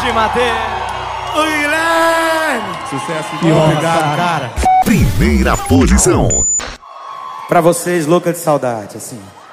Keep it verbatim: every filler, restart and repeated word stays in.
grande Matheus. Oi, Guilherme. Sucesso. Que obrigado, cara. Primeira posição. Pra vocês, louca de saudade, assim.